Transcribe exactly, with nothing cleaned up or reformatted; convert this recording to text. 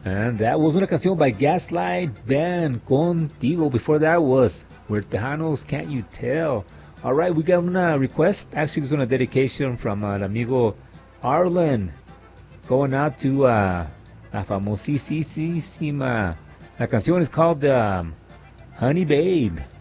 And that was una canción by Gaslight Band, Contigo. Before that was We're Tejanos, Can't You Tell? All right, we got a request. Actually, it's a dedication from uh, amigo Arlen. Going out to uh, la famosísima. La canción is called um, Honey Babe.